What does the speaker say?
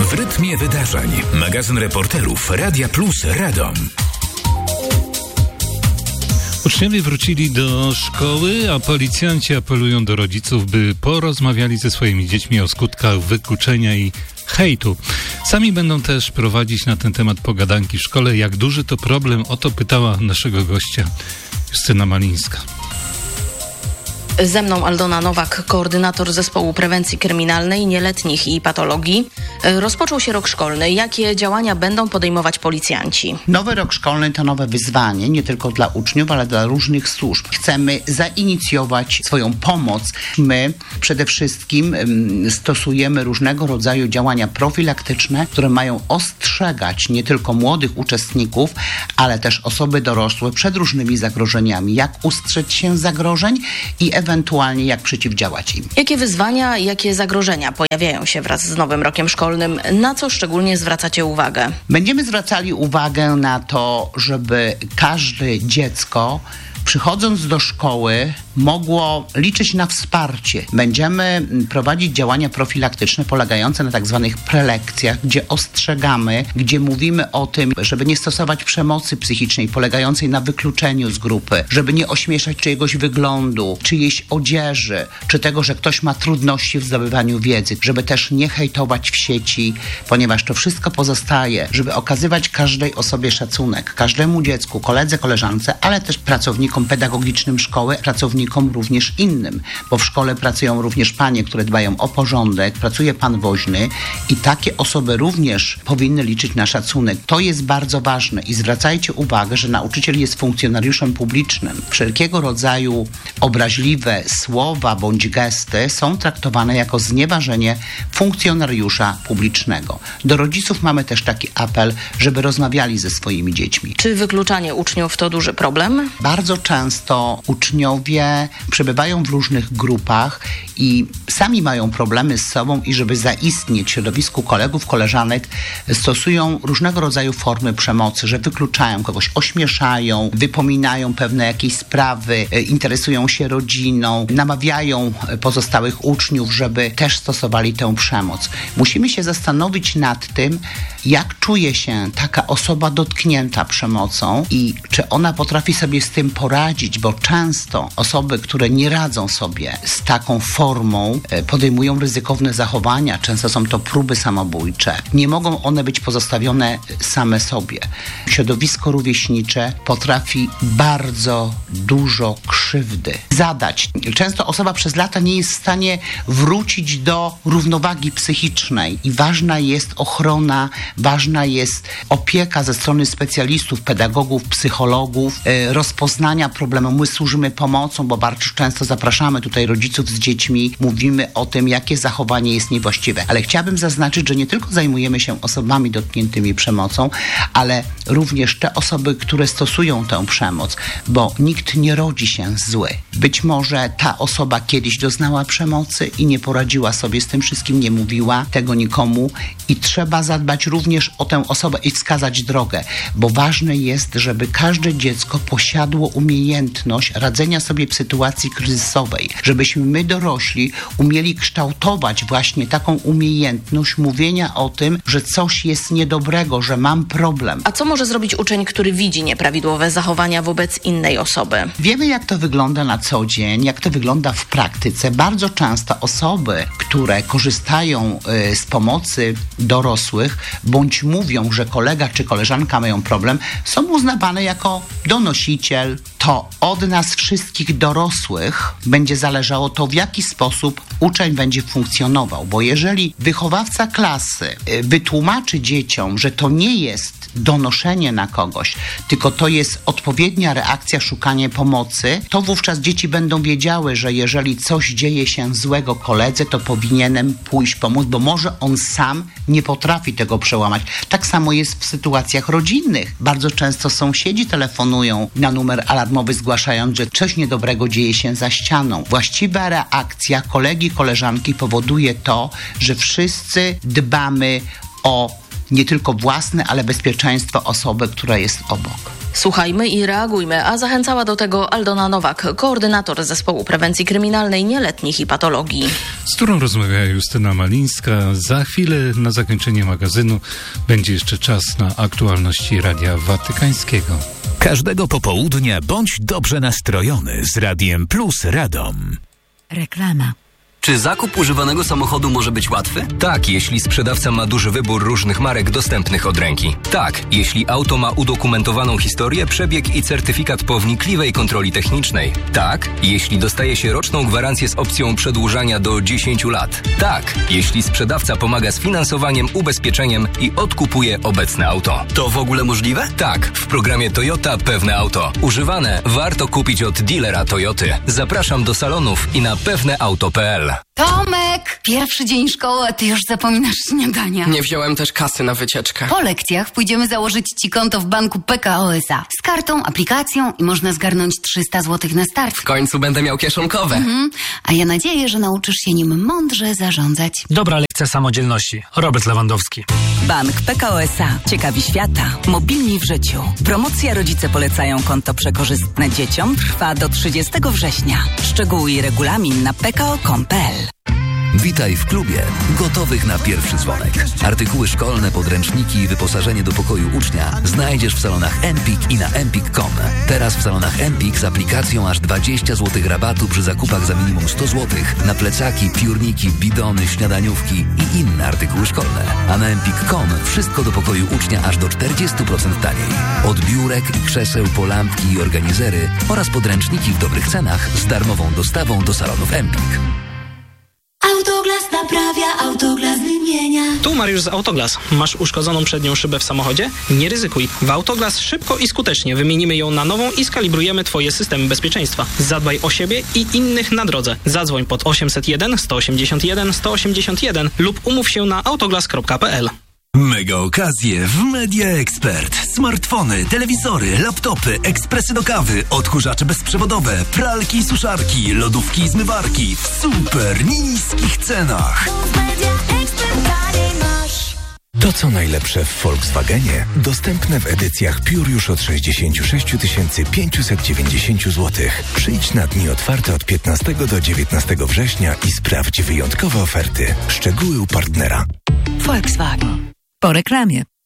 W rytmie wydarzeń. Magazyn reporterów Radia Plus Radom. Uczniowie wrócili do szkoły, a policjanci apelują do rodziców, by porozmawiali ze swoimi dziećmi o skutkach wykluczenia i hejtu. Sami będą też prowadzić na ten temat pogadanki w szkole. Jak duży to problem? O to pytała naszego gościa Justyna Malińska. Ze mną Aldona Nowak, koordynator Zespołu Prewencji Kryminalnej, Nieletnich i Patologii. Rozpoczął się rok szkolny. Jakie działania będą podejmować policjanci? Nowy rok szkolny to nowe wyzwanie, nie tylko dla uczniów, ale dla różnych służb. Chcemy zainicjować swoją pomoc. My przede wszystkim stosujemy różnego rodzaju działania profilaktyczne, które mają ostrzegać nie tylko młodych uczestników, ale też osoby dorosłe przed różnymi zagrożeniami. Jak ustrzec się zagrożeń i ewentualnie jak przeciwdziałać im. Jakie wyzwania, jakie zagrożenia pojawiają się wraz z nowym rokiem szkolnym? Na co szczególnie zwracacie uwagę? Będziemy zwracali uwagę na to, żeby każde dziecko przychodząc do szkoły mogło liczyć na wsparcie. Będziemy prowadzić działania profilaktyczne polegające na tak zwanych prelekcjach, gdzie ostrzegamy, gdzie mówimy o tym, żeby nie stosować przemocy psychicznej polegającej na wykluczeniu z grupy, żeby nie ośmieszać czyjegoś wyglądu, czyjejś odzieży, czy tego, że ktoś ma trudności w zdobywaniu wiedzy, żeby też nie hejtować w sieci, ponieważ to wszystko pozostaje, żeby okazywać każdej osobie szacunek, każdemu dziecku, koledze, koleżance, ale też pracownikom pedagogicznym szkoły, pracownikom również innym, bo w szkole pracują również panie, które dbają o porządek, pracuje pan woźny i takie osoby również powinny liczyć na szacunek. To jest bardzo ważne i zwracajcie uwagę, że nauczyciel jest funkcjonariuszem publicznym. Wszelkiego rodzaju obraźliwe słowa bądź gesty są traktowane jako znieważenie funkcjonariusza publicznego. Do rodziców mamy też taki apel, żeby rozmawiali ze swoimi dziećmi. Czy wykluczanie uczniów to duży problem? Bardzo często uczniowie przebywają w różnych grupach i sami mają problemy z sobą i żeby zaistnieć w środowisku kolegów, koleżanek stosują różnego rodzaju formy przemocy, że wykluczają kogoś, ośmieszają, wypominają pewne jakieś sprawy, interesują się rodziną, namawiają pozostałych uczniów, żeby też stosowali tę przemoc. Musimy się zastanowić nad tym, jak czuje się taka osoba dotknięta przemocą i czy ona potrafi sobie z tym poradzić, bo często osoby, które nie radzą sobie z taką formą, podejmują ryzykowne zachowania, często są to próby samobójcze. Nie mogą one być pozostawione same sobie. Środowisko rówieśnicze potrafi bardzo dużo krzywdy zadać. Często osoba przez lata nie jest w stanie wrócić do równowagi psychicznej i ważna jest ochrona, ważna jest opieka ze strony specjalistów, pedagogów, psychologów, rozpoznania problemu. My służymy pomocą, bo bardzo często zapraszamy tutaj rodziców z dziećmi, mówimy o tym, jakie zachowanie jest niewłaściwe. Ale chciałabym zaznaczyć, że nie tylko zajmujemy się osobami dotkniętymi przemocą, ale również te osoby, które stosują tę przemoc, bo nikt nie rodzi się zły. Być może ta osoba kiedyś doznała przemocy i nie poradziła sobie z tym wszystkim, nie mówiła tego nikomu i trzeba zadbać również o tę osobę i wskazać drogę, bo ważne jest, żeby każde dziecko posiadło umiejętność radzenia sobie w sytuacji kryzysowej, żebyśmy my dorośli umieli kształtować właśnie taką umiejętność mówienia o tym, że coś jest niedobrego, że mam problem. A co może zrobić uczeń, który widzi nieprawidłowe zachowania wobec innej osoby? Wiemy, jak to wygląda na co dzień, jak to wygląda w praktyce. Bardzo często osoby, które korzystają z pomocy dorosłych, bądź mówią, że kolega czy koleżanka mają problem, są uznawane jako donosiciel. To od nas wszystkich dorosłych będzie zależało to, w jaki sposób uczeń będzie funkcjonował, bo jeżeli wychowawca klasy wytłumaczy dzieciom, że to nie jest donoszenie na kogoś, tylko to jest odpowiednia reakcja, szukanie pomocy, to wówczas dzieci będą wiedziały, że jeżeli coś dzieje się złego koledze, to powinienem pójść pomóc, bo może on sam nie potrafi tego przełamać. Tak samo jest w sytuacjach rodzinnych. Bardzo często sąsiedzi telefonują na numer alarmowy, zgłaszając, że coś niedobrego dzieje się za ścianą. Właściwa reakcja kolegi, koleżanki powoduje to, że wszyscy dbamy o nie tylko własne, ale bezpieczeństwo osoby, która jest obok. Słuchajmy i reagujmy, a zachęcała do tego Aldona Nowak, koordynator Zespołu Prewencji Kryminalnej Nieletnich i Patologii. Z którą rozmawia Justyna Malińska. Za chwilę na zakończenie magazynu będzie jeszcze czas na aktualności Radia Watykańskiego. Każdego popołudnia bądź dobrze nastrojony z Radiem Plus Radom. Reklama. Czy zakup używanego samochodu może być łatwy? Tak, jeśli sprzedawca ma duży wybór różnych marek dostępnych od ręki. Tak, jeśli auto ma udokumentowaną historię, przebieg i certyfikat po wnikliwej kontroli technicznej. Tak, jeśli dostaje się roczną gwarancję z opcją przedłużania do 10 lat. Tak, jeśli sprzedawca pomaga z finansowaniem, ubezpieczeniem i odkupuje obecne auto. To w ogóle możliwe? Tak, w programie Toyota Pewne Auto. Używane warto kupić od dealera Toyoty. Zapraszam do salonów i na pewneauto.pl. Tomek! Pierwszy dzień szkoły, a ty już zapominasz śniadania. Nie wziąłem też kasy na wycieczkę. Po lekcjach pójdziemy założyć ci konto w banku PKO SA. Z kartą, aplikacją i można zgarnąć 300 zł na start. W końcu będę miał kieszonkowe. A ja nadzieję, że nauczysz się nim mądrze zarządzać. Dobra lekcja samodzielności. Robert Lewandowski. Bank PKO SA. Ciekawi świata. Mobilni w życiu. Promocja Rodzice polecają konto przekorzystne dzieciom trwa do 30 września. Szczegóły i regulamin na pko.com.pl. Witaj w klubie gotowych na pierwszy dzwonek. Artykuły szkolne, podręczniki i wyposażenie do pokoju ucznia znajdziesz w salonach Empik i na empik.com. Teraz w salonach Empik z aplikacją aż 20 zł rabatu przy zakupach za minimum 100 zł na plecaki, piórniki, bidony, śniadaniówki i inne artykuły szkolne. A na empik.com wszystko do pokoju ucznia aż do 40% taniej. Od biurek i krzeseł po lampki i organizery oraz podręczniki w dobrych cenach z darmową dostawą do salonów Empik. Autoglas naprawia, Autoglas wymienia. Tu Mariusz z Autoglas. Masz uszkodzoną przednią szybę w samochodzie? Nie ryzykuj. W Autoglas szybko i skutecznie wymienimy ją na nową i skalibrujemy Twoje systemy bezpieczeństwa. Zadbaj o siebie i innych na drodze. Zadzwoń pod 801 181 181 lub umów się na autoglas.pl. Mega okazje w Media Expert. Smartfony, telewizory, laptopy, ekspresy do kawy, odkurzacze bezprzewodowe, pralki i suszarki, lodówki i zmywarki w super niskich cenach. To co najlepsze w Volkswagenie dostępne w edycjach Pure już od 66 590 zł. Przyjdź na dni otwarte od 15 do 19 września i sprawdź wyjątkowe oferty. Szczegóły u partnera. Volkswagen. Po reklamie.